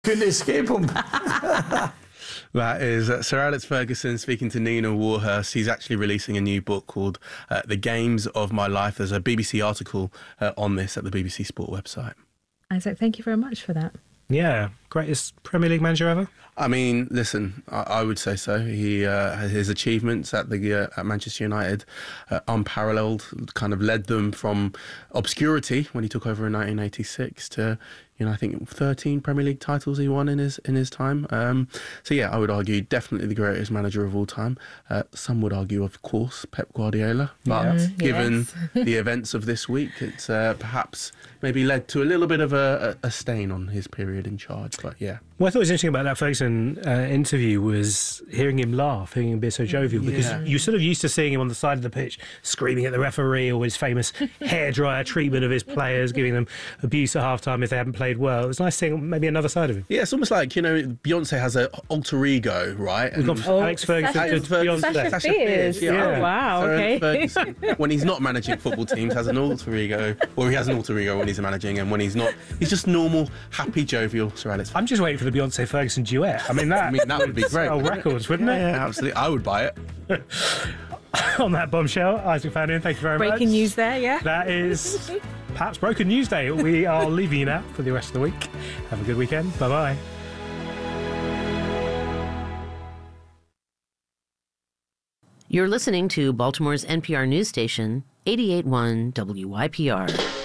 Couldn't escape him. That is Sir Alex Ferguson speaking to Nina Warhurst. He's actually releasing a new book called The Games of My Life. There's a BBC article on this at the BBC Sport website. Isaac, thank you very much for that. Yeah, greatest Premier League manager ever? I mean, listen, I would say so. His achievements at Manchester United, unparalleled, kind of led them from obscurity when he took over in 1986 to, I think 13 Premier League titles he won in his time. So yeah, I would argue definitely the greatest manager of all time. Some would argue, of course, Pep Guardiola. But given the events of this week, it's perhaps maybe led to a little bit of a stain on his period in charge. But yeah. What I thought was interesting about that Ferguson interview was hearing him laugh, hearing him be so jovial, because you're sort of used to seeing him on the side of the pitch screaming at the referee, or his famous hairdryer treatment of his players, giving them abuse at half-time if they haven't played well. It was nice seeing maybe another side of him. Yeah, it's almost like, Beyonce has an alter ego, right? We've got Alex Ferguson to Beyonce. Sasha Fierce. Yeah. Oh, wow, okay. Ferguson, when he's not managing football teams, has an alter ego, or he has an alter ego when he's managing, and when he's not, he's just normal, happy, jovial Sir Alex. I'm just waiting for the Beyonce Ferguson duet. I mean, that would be great. Sell records, wouldn't it? Yeah, absolutely. I would buy it. On that bombshell, Isaac Fanian, thank you very much. Breaking news there, yeah. That is perhaps Broken News Day. We are leaving you now for the rest of the week. Have a good weekend. Bye-bye. You're listening to Baltimore's NPR news station, 88.1 WYPR.